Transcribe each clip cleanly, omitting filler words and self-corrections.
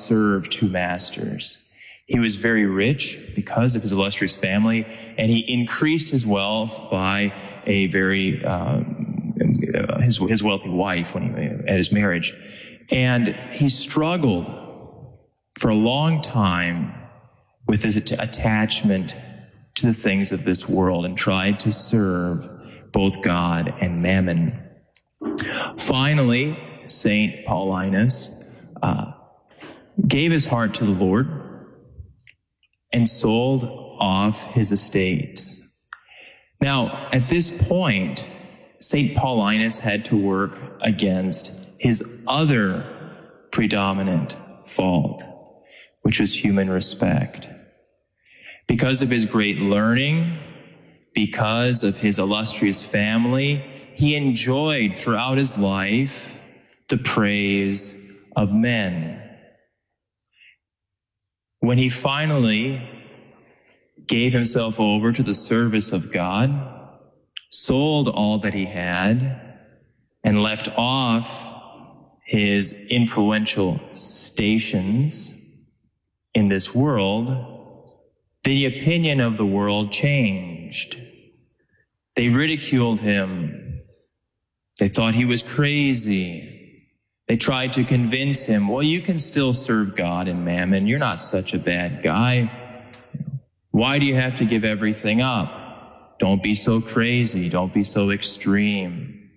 serve two masters. He was very rich because of his illustrious family, and he increased his wealth by a very his wealthy wife at his marriage. And he struggled for a long time with his attachment to the things of this world and tried to serve both God and mammon. Finally, Saint Paulinus gave his heart to the Lord and sold off his estates. Now, at this point, Saint Paulinus had to work against his other predominant fault, which was human respect. Because of his great learning, because of his illustrious family, he enjoyed throughout his life the praise of men. When he finally gave himself over to the service of God, sold all that he had, and left off his influential stations in this world, the opinion of the world changed. They ridiculed him. They thought he was crazy. They tried to convince him, well, you can still serve God and mammon. You're not such a bad guy. Why do you have to give everything up? Don't be so crazy. Don't be so extreme.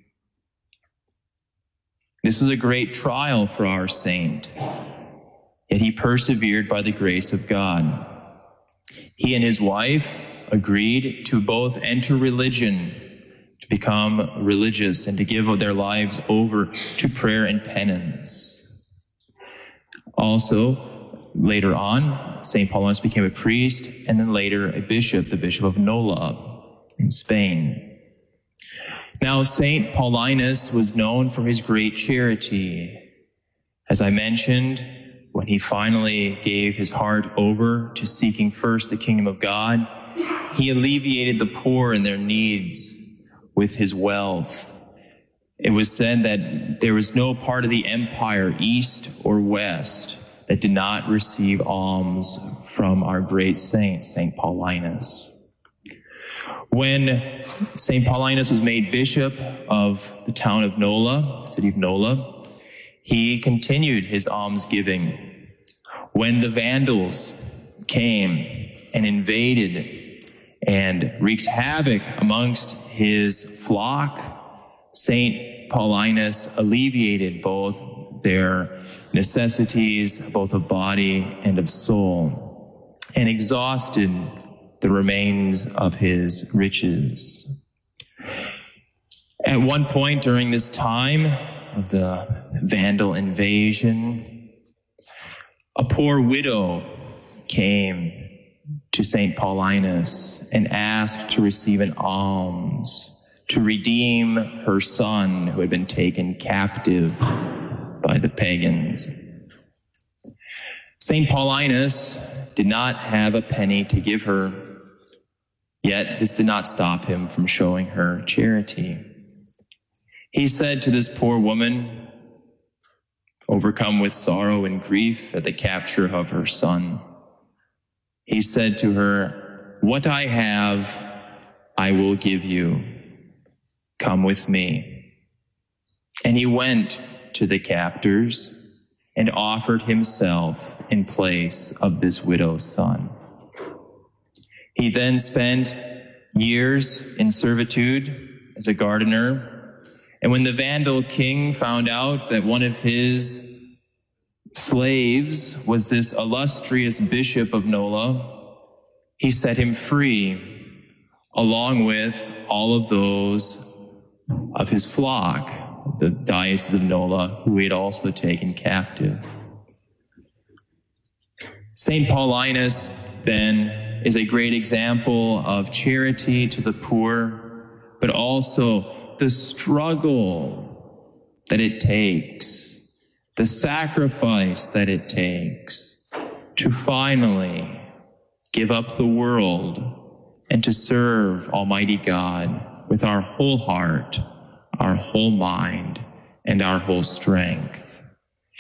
This was a great trial for our saint, yet he persevered by the grace of God. He and his wife agreed to both enter religion, to become religious and to give their lives over to prayer and penance. Also, later on, St. Paulinus became a priest and then later a bishop, the Bishop of Nola in Spain. Now, St. Paulinus was known for his great charity. As I mentioned, when he finally gave his heart over to seeking first the kingdom of God, he alleviated the poor and their needs with his wealth. It was said that there was no part of the empire, east or west, that did not receive alms from our great saint, St. Paulinus. When St. Paulinus was made bishop of the town of Nola, the city of Nola, he continued his almsgiving. When the Vandals came and invaded and wreaked havoc amongst his flock, St. Paulinus alleviated both their necessities, both of body and of soul, and exhausted the remains of his riches. At one point during this time of the Vandal invasion, a poor widow came to St. Paulinus and asked to receive an alms to redeem her son who had been taken captive by the pagans. St. Paulinus did not have a penny to give her, yet this did not stop him from showing her charity. He said to this poor woman, overcome with sorrow and grief at the capture of her son, he said to her, "What I have, I will give you. Come with me." And he went to the captors and offered himself in place of this widow's son. He then spent years in servitude as a gardener, and when the Vandal king found out that one of his slaves was this illustrious Bishop of Nola, he set him free, along with all of those of his flock, the Diocese of Nola, who he had also taken captive. St. Paulinus, then, is a great example of charity to the poor, but also the struggle that it takes, the sacrifice that it takes to finally give up the world and to serve Almighty God with our whole heart, our whole mind, and our whole strength.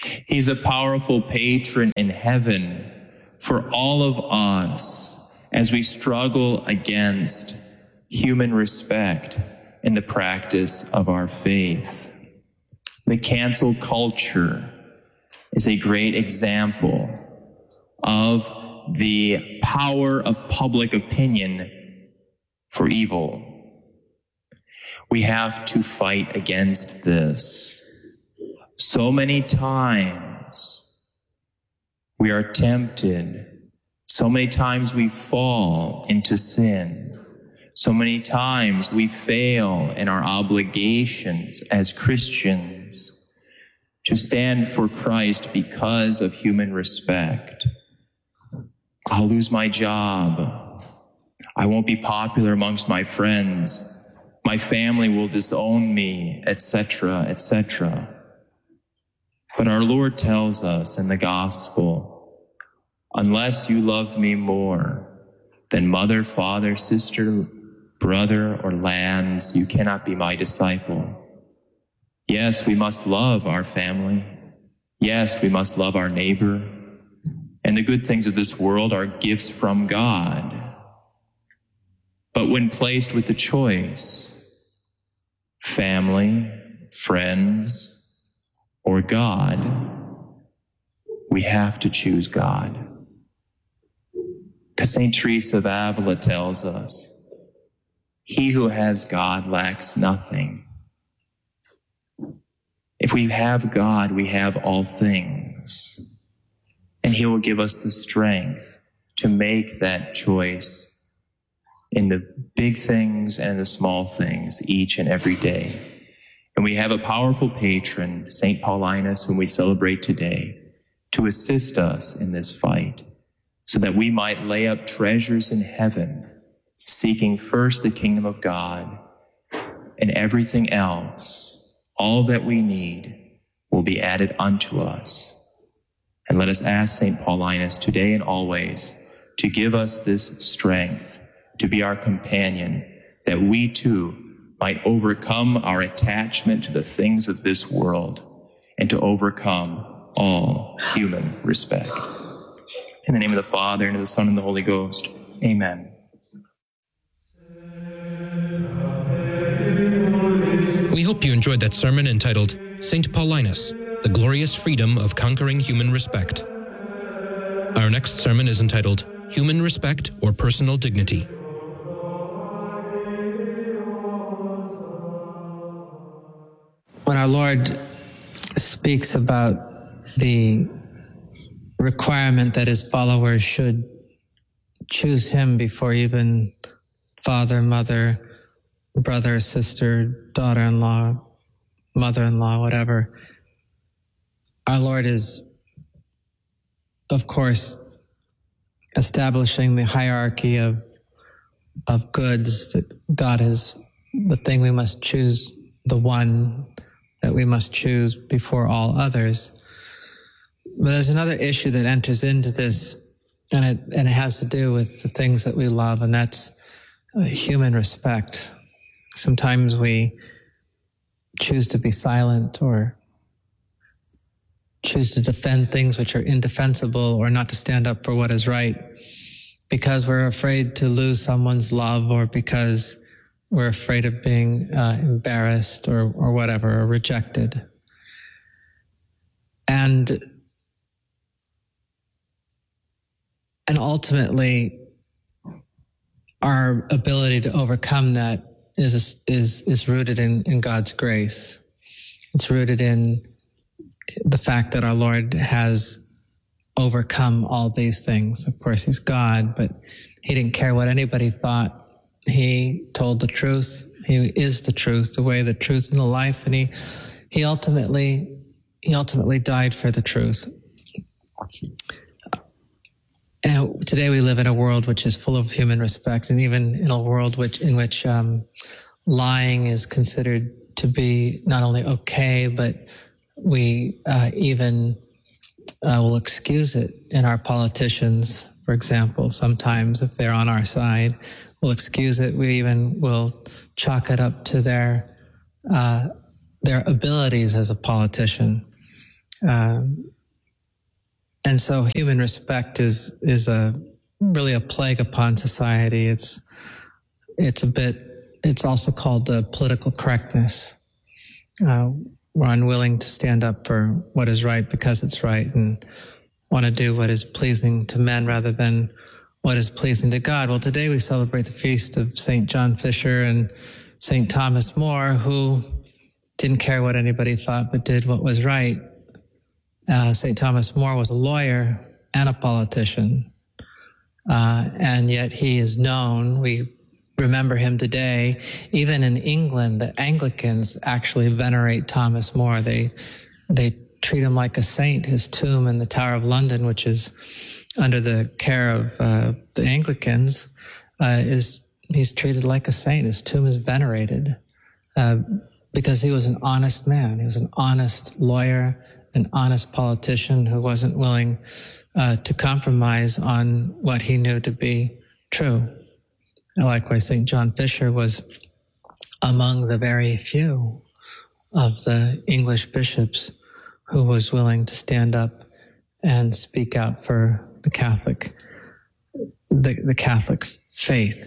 He's a powerful patron in heaven for all of us as we struggle against human respect in the practice of our faith. The cancel culture is a great example of the power of public opinion for evil. We have to fight against this. So many times we are tempted. So many times we fall into sin. So many times we fail in our obligations as Christians to stand for Christ because of human respect. I'll lose my job. I won't be popular amongst my friends. My family will disown me, etc., etc. But our Lord tells us in the gospel, unless you love me more than mother, father, sister, brother, or lands, you cannot be my disciple. Yes, we must love our family. Yes, we must love our neighbor. And the good things of this world are gifts from God. But when placed with the choice, family, friends, or God, we have to choose God. Because St. Teresa of Avila tells us, he who has God lacks nothing. If we have God, we have all things. And he will give us the strength to make that choice in the big things and the small things each and every day. And we have a powerful patron, St. Paulinus, whom we celebrate today, to assist us in this fight so that we might lay up treasures in heaven, seeking first the kingdom of God, and everything else, all that we need, will be added unto us. And let us ask St. Paulinus today and always to give us this strength to be our companion, that we too might overcome our attachment to the things of this world and to overcome all human respect. In the name of the Father, and of the Son, and the Holy Ghost. Amen. We hope you enjoyed that sermon entitled St. Paulinus, the Glorious Freedom of Conquering Human Respect. Our next sermon is entitled Human Respect or Personal Dignity. When our Lord speaks about the requirement that his followers should choose him before even father, mother, brother, sister, daughter-in-law, mother-in-law, whatever, our Lord is, of course, establishing the hierarchy of goods, that God is the thing we must choose, the one that we must choose before all others. But there's another issue that enters into this, and it has to do with the things that we love, and that's human respect. Sometimes we choose to be silent or choose to defend things which are indefensible or not to stand up for what is right because we're afraid to lose someone's love or because we're afraid of being embarrassed or whatever, or rejected. And ultimately, our ability to overcome that is rooted in God's grace. It's rooted in the fact that our Lord has overcome all these things. Of course, he's God, but he didn't care what anybody thought. He told the truth. He is the truth, the way, the truth, and the life. And he ultimately died for the truth. And today we live in a world which is full of human respect, and even in a world in which lying is considered to be not only okay, but we even will excuse it in our politicians, for example. Sometimes if they're on our side, we'll excuse it. We even will chalk it up to their abilities as a politician. And so human respect is really a plague upon society. It's also called political correctness. We're unwilling to stand up for what is right because it's right, and want to do what is pleasing to men rather than what is pleasing to God. Well, today we celebrate the feast of St. John Fisher and St. Thomas More, who didn't care what anybody thought, but did what was right. St. Thomas More was a lawyer and a politician, and yet he is known. We remember him today. Even in England, the Anglicans actually venerate Thomas More. They treat him like a saint. His tomb in the Tower of London, which is under the care of the Anglicans, he's treated like a saint. His tomb is venerated because he was an honest man. He was an honest lawyer, an honest politician who wasn't willing to compromise on what he knew to be true. And likewise, St. John Fisher was among the very few of the English bishops who was willing to stand up and speak out for the Catholic faith.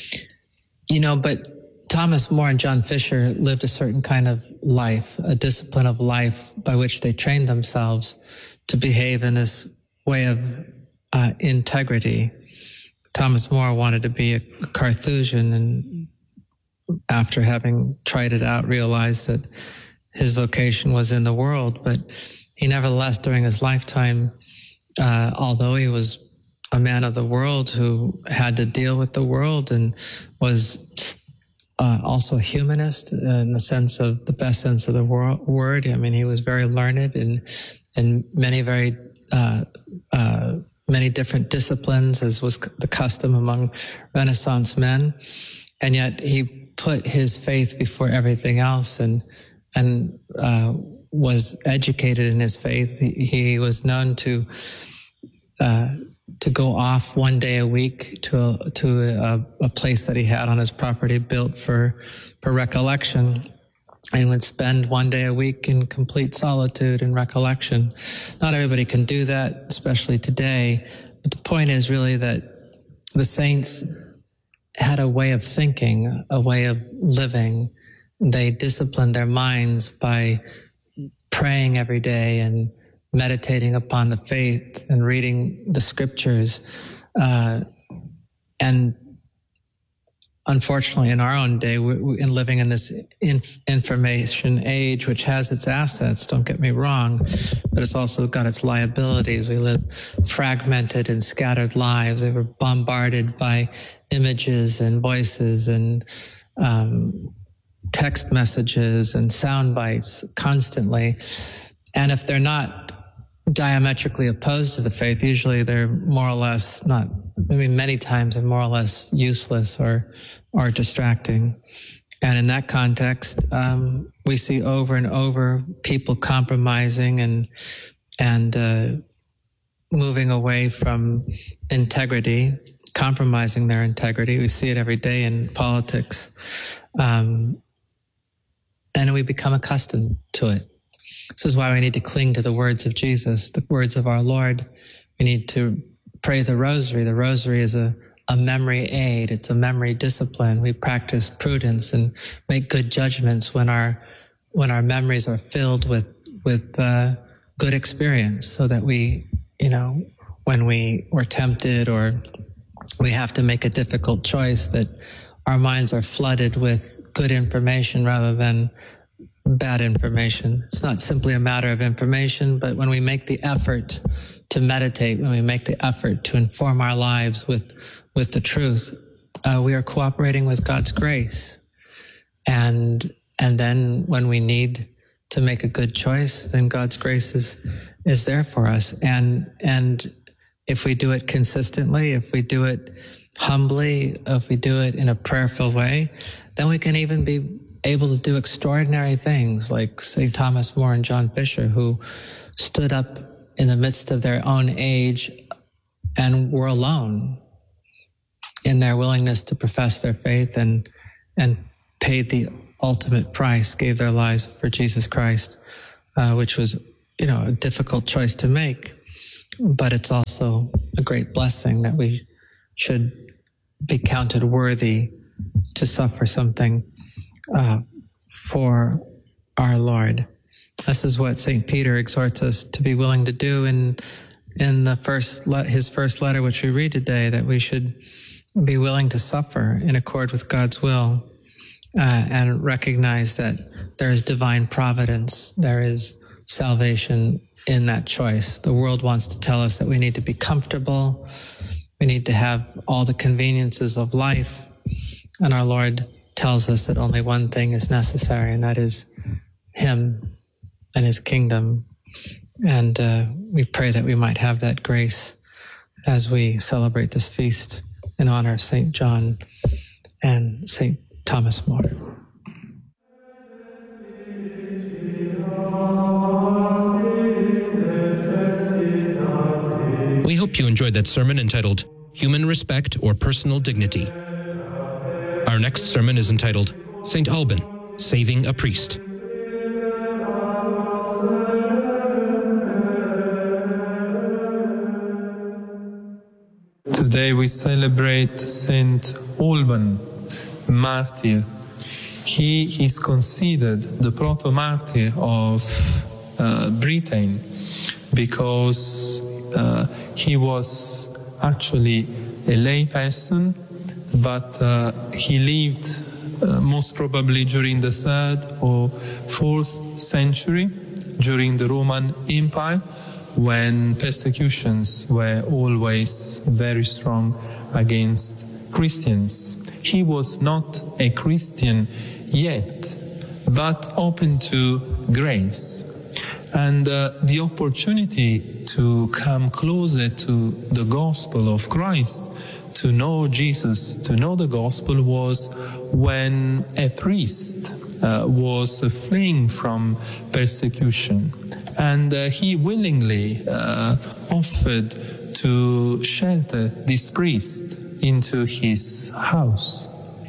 But Thomas More and John Fisher lived a certain kind of life, a discipline of life by which they trained themselves to behave in this way of integrity. Thomas More wanted to be a Carthusian, and after having tried it out, realized that his vocation was in the world. But he nevertheless, during his lifetime, although he was a man of the world who had to deal with the world and was also a humanist in the sense of the best sense of the word. I mean, he was very learned in many different disciplines, as was the custom among Renaissance men. And yet he put his faith before everything else and was educated in his faith. He was known to go off one day a week to a place that he had on his property built for recollection, and would spend one day a week in complete solitude and recollection. Not everybody can do that, especially today. But the point is really that the saints had a way of thinking, a way of living. They disciplined their minds by praying every day and meditating upon the faith and reading the scriptures. And unfortunately, in our own day, we're living in this information age, which has its assets, don't get me wrong, but it's also got its liabilities. We live fragmented and scattered lives. They were bombarded by images and voices and text messages and sound bites constantly. And if they're not diametrically opposed to the faith, usually they're more or less many times they're more or less useless or distracting. And in that context, we see over and over people compromising and moving away from integrity, compromising their integrity. We see it every day in politics. And we become accustomed to it. This is why we need to cling to the words of Jesus, the words of our Lord. We need to pray the rosary. The rosary is a memory aid. It's a memory discipline. We practice prudence and make good judgments when our memories are filled with good experience, so that we, when we were tempted or we have to make a difficult choice, that our minds are flooded with good information rather than bad information. It's not simply a matter of information, but when we make the effort to meditate, when we make the effort to inform our lives with the truth, we are cooperating with God's grace. And then when we need to make a good choice, then God's grace is there for us. And if we do it consistently, if we do it humbly, if we do it in a prayerful way, then we can even be able to do extraordinary things like St. Thomas More and John Fisher, who stood up in the midst of their own age and were alone in their willingness to profess their faith and paid the ultimate price, gave their lives for Jesus Christ, which was a difficult choice to make, but it's also a great blessing that we should be counted worthy to suffer something for our Lord. This is what St. Peter exhorts us to be willing to do in his first letter, which we read today, that we should be willing to suffer in accord with God's will and recognize that there is divine providence, there is salvation in that choice. The world wants to tell us that we need to be comfortable, we need to have all the conveniences of life, and our Lord tells us that only one thing is necessary, and that is Him and His kingdom. And we pray that we might have that grace as we celebrate this feast in honor of St. John and St. Thomas More. We hope you enjoyed that sermon entitled Human Respect or Personal Dignity. Our next sermon is entitled St. Alban, Saving a Priest. Today we celebrate Saint Alban, martyr. He is considered the proto-martyr of Britain because he was actually a lay person, but he lived most probably during the 3rd or 4th century, during the Roman Empire, when persecutions were always very strong against Christians. He was not a Christian yet, but open to grace. And the opportunity to come closer to the gospel of Christ, to know Jesus, to know the gospel, was when a priest was fleeing from persecution. And he willingly offered to shelter this priest into his house.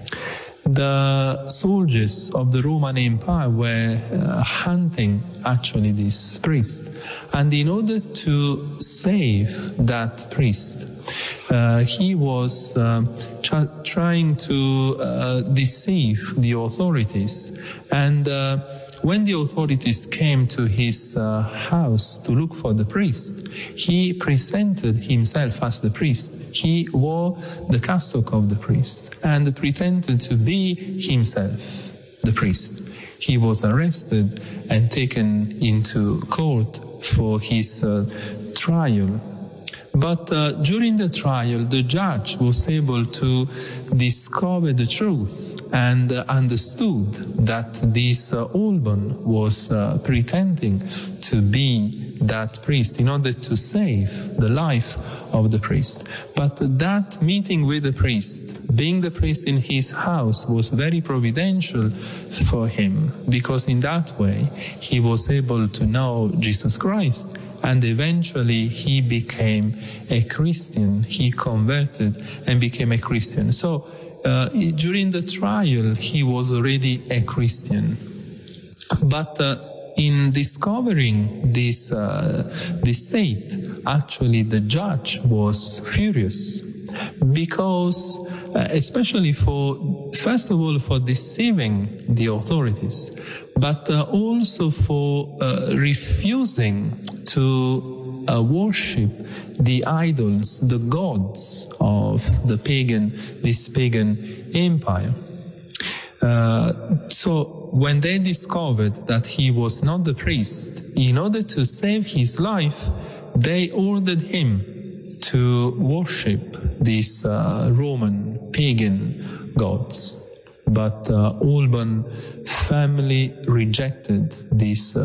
The soldiers of the Roman Empire were hunting actually this priest. And in order to save that priest, he was trying to deceive the authorities. And when the authorities came to his house to look for the priest, he presented himself as the priest. He wore the cassock of the priest and pretended to be himself, the priest. He was arrested and taken into court for his trial. But during the trial, the judge was able to discover the truth and understood that this Alban was pretending to be that priest in order to save the life of the priest. But that meeting with the priest, being the priest in his house, was very providential for him, because in that way he was able to know Jesus Christ. And eventually he became a Christian. He converted and became a Christian. So during the trial, he was already a Christian. But in discovering this saint, actually the judge was furious, because especially first of all, for deceiving the authorities, but also for refusing to worship the idols, the gods of this pagan empire. So when they discovered that he was not the priest, in order to save his life, they ordered him to worship these Roman pagan gods. But Alban family rejected this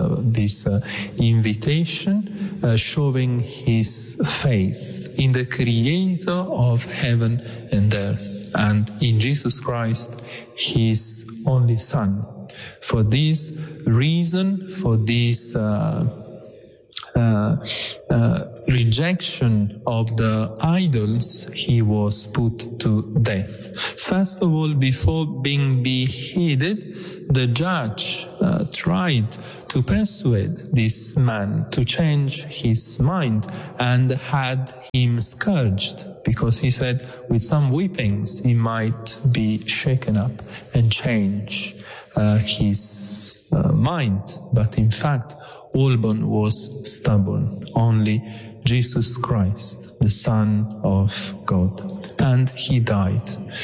invitation, showing his faith in the Creator of heaven and earth, and in Jesus Christ, his only Son. For this reason, for this rejection of the idols, he was put to death. First of all, before being beheaded, the judge tried to persuade this man to change his mind and had him scourged, because he said with some whippings he might be shaken up and change his mind. But in fact, Alban was stubborn. Only Jesus Christ, the Son of God. And he died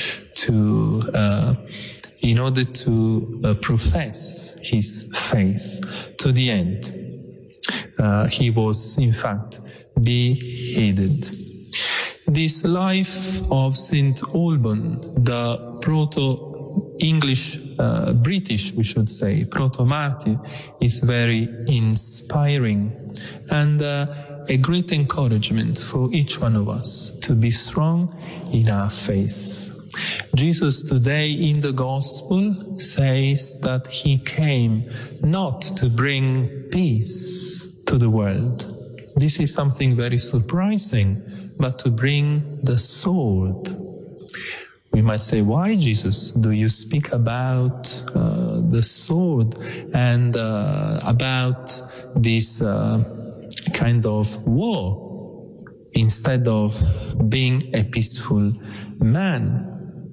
in order to profess his faith to the end. He was, in fact, beheaded. This life of St. Alban, the British, we should say, proto-martyr, is very inspiring and a great encouragement for each one of us to be strong in our faith. Jesus today in the Gospel says that he came not to bring peace to the world. This is something very surprising, but to bring the sword. We might say, why, Jesus, do you speak about the sword and about this kind of war instead of being a peaceful man?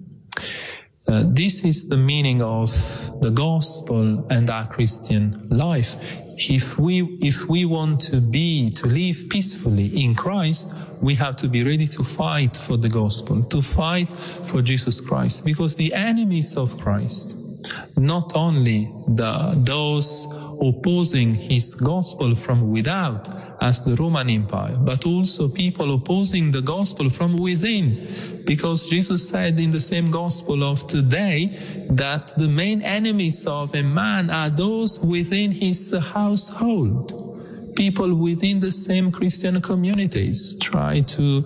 This is the meaning of the gospel and our Christian life. If we want to live peacefully in Christ, we have to be ready to fight for the gospel, to fight for Jesus Christ, because the enemies of Christ, not only those opposing his gospel from without, as the Roman Empire, but also people opposing the gospel from within, because Jesus said in the same gospel of today that the main enemies of a man are those within his household. People within the same Christian communities try to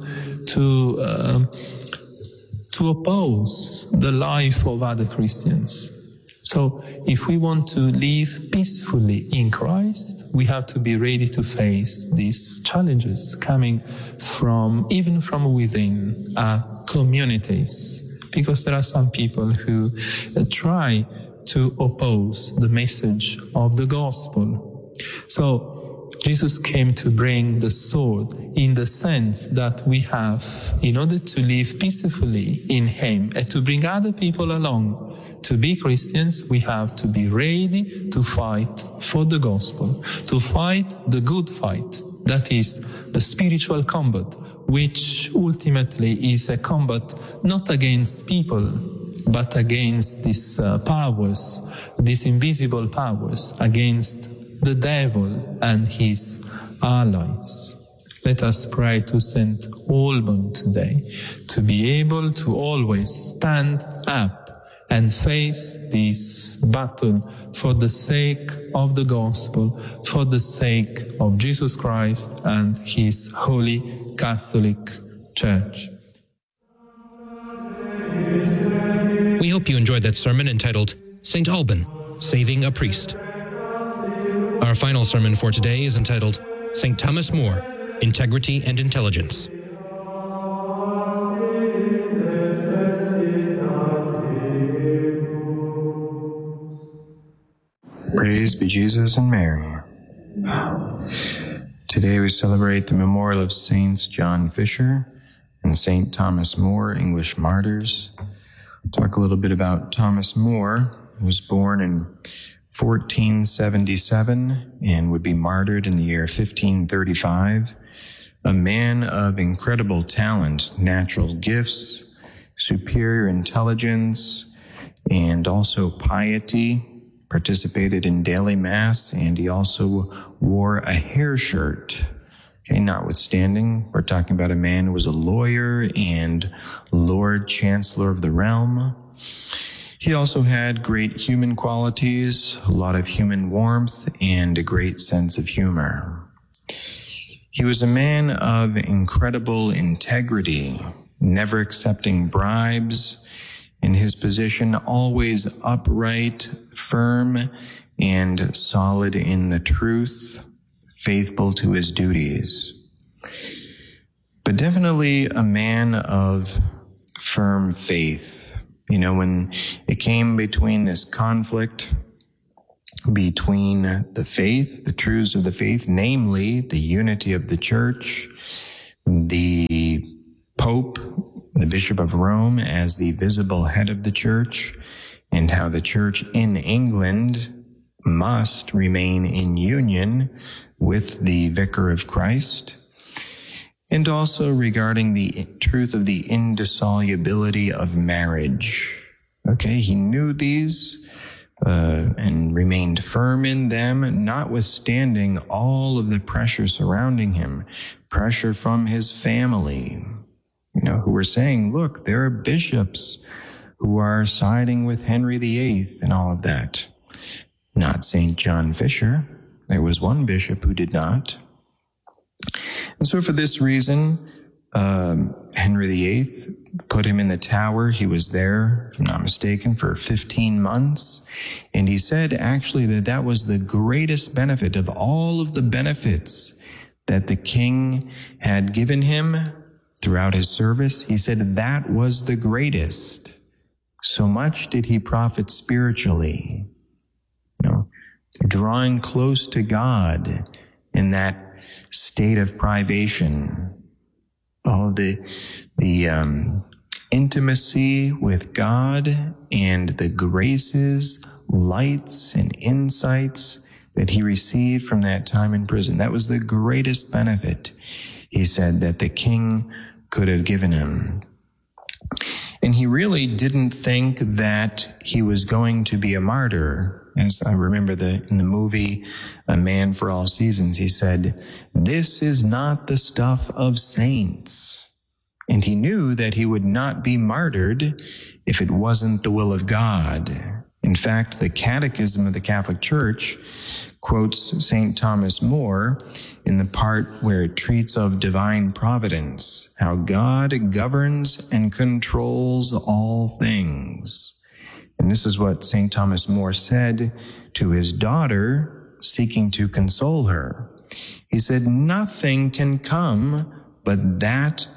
oppose the life of other Christians. So if we want to live peacefully in Christ, we have to be ready to face these challenges coming even from within our communities, because there are some people who try to oppose the message of the gospel. So Jesus came to bring the sword in the sense that we have, in order to live peacefully in him and to bring other people along to be Christians, we have to be ready to fight for the gospel, to fight the good fight. That is the spiritual combat, which ultimately is a combat not against people, but against these powers, these invisible powers, against the devil and his allies. Let us pray to St. Alban today to be able to always stand up and face this battle for the sake of the gospel, for the sake of Jesus Christ and his holy Catholic Church. We hope you enjoyed that sermon entitled St. Alban, Saving a Priest. Our final sermon for today is entitled St. Thomas More, Integrity and Intelligence. Praise be Jesus and Mary. Today we celebrate the memorial of Saints John Fisher and St. Thomas More, English martyrs. I'll talk a little bit about Thomas More, who was born in 1477 and would be martyred in the year 1535. A man of incredible talent, natural gifts, superior intelligence, and also piety. Participated in daily mass, and he also wore a hair shirt. Okay, notwithstanding, we're talking about a man who was a lawyer and Lord Chancellor of the realm. He also had great human qualities, a lot of human warmth, and a great sense of humor. He was a man of incredible integrity, never accepting bribes, in his position always upright, firm, and solid in the truth, faithful to his duties, but definitely a man of firm faith. You know, when it came between this conflict between the faith, the truths of the faith, namely the unity of the church, the Pope, the Bishop of Rome as the visible head of the church, and how the church in England must remain in union with the Vicar of Christ, and also regarding the truth of the indissolubility of marriage. Okay, he knew these and remained firm in them, notwithstanding all of the pressure surrounding him, pressure from his family, you know, who were saying, look, there are bishops who are siding with Henry VIII and all of that. Not St. John Fisher. There was one bishop who did not. And so for this reason, Henry VIII put him in the Tower. He was there, if I'm not mistaken, for 15 months. And he said actually that was the greatest benefit of all of the benefits that the king had given him throughout his service. He said that was the greatest. So much did he profit spiritually, you know, drawing close to God in that state of privation. All the intimacy with God and the graces, lights, and insights that he received from that time in prison. That was the greatest benefit, he said, that the king could have given him. And he really didn't think that he was going to be a martyr. As I remember in the movie A Man for All Seasons, he said, "This is not the stuff of saints." And he knew that he would not be martyred if it wasn't the will of God. In fact, the Catechism of the Catholic Church quotes St. Thomas More in the part where it treats of divine providence, how God governs and controls all things. And this is what St. Thomas More said to his daughter, seeking to console her. He said, "Nothing can come but that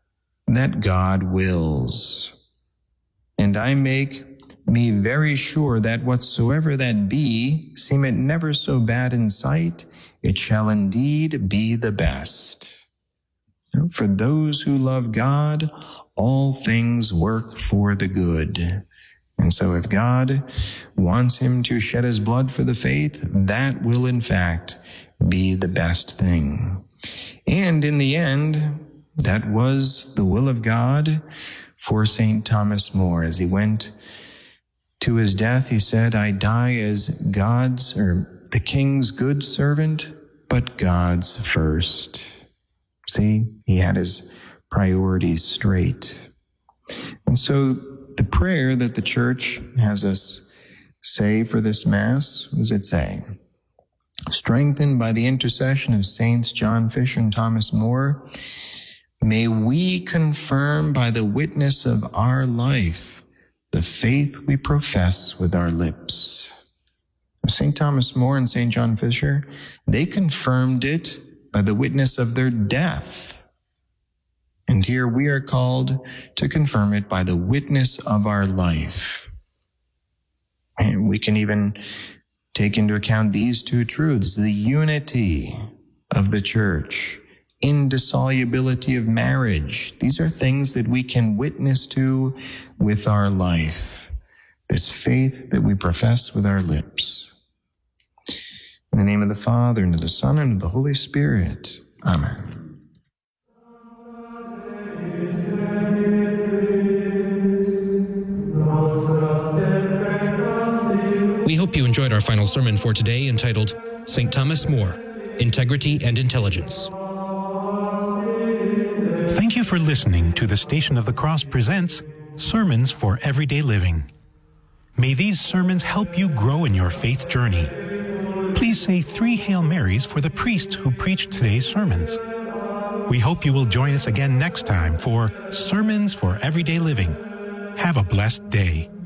God wills. And I make me very sure that whatsoever that be, seem it never so bad in sight, it shall indeed be the best. For those who love God, all things work for the good." And so if God wants him to shed his blood for the faith, that will in fact be the best thing. And in the end, that was the will of God for St. Thomas More. As he went to his death, he said, "I die as God's or the king's good servant, but God's first." See, he had his priorities straight. And so the prayer that the church has us say for this Mass, what does it say? Strengthened by the intercession of Saints John Fisher and Thomas More, may we confirm by the witness of our life the faith we profess with our lips. St. Thomas More and St. John Fisher, they confirmed it by the witness of their death. And here we are called to confirm it by the witness of our life. And we can even take into account these two truths: the unity of the church, indissolubility of marriage. These are things that we can witness to with our life, this faith that we profess with our lips. In the name of the Father, and of the Son, and of the Holy Spirit. Amen. We hope you enjoyed our final sermon for today, entitled St. Thomas More, Integrity and Intelligence. Thank you for listening to the Station of the Cross presents Sermons for Everyday Living. May these sermons help you grow in your faith journey. Please say 3 Hail Marys for the priest who preached today's sermons. We hope you will join us again next time for Sermons for Everyday Living. Have a blessed day.